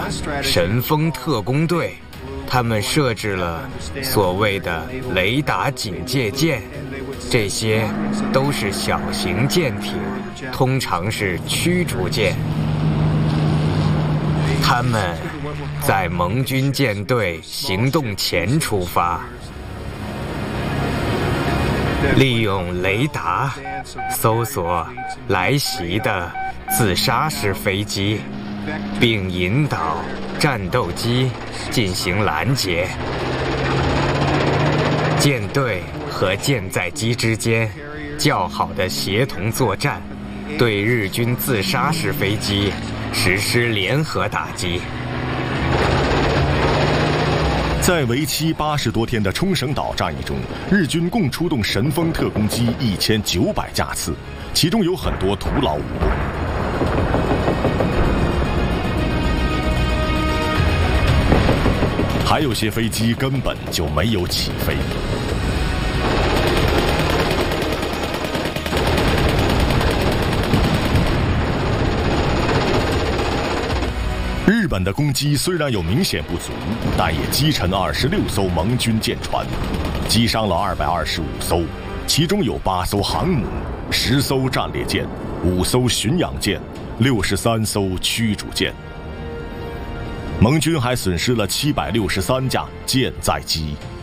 神风特工队，他们设置了所谓的雷达警戒舰，这些都是小型舰艇，通常是驱逐舰。他们在盟军舰队行动前出发，利用雷达搜索来袭的自杀式飞机，并引导战斗机进行拦截。舰队和舰载机之间较好的协同作战，对日军自杀式飞机实施联合打击。 在为期80多天的冲绳岛战役中，日军共出动神风特攻机1900架次，其中有很多徒劳无功。还有些飞机根本就没有起飞。日本的攻击虽然有明显不足，但也击沉26艘盟军舰船，击伤了225艘，其中有8艘航母、10艘战列舰、5艘巡洋舰、63艘驱逐舰。盟军还损失了763架舰载机。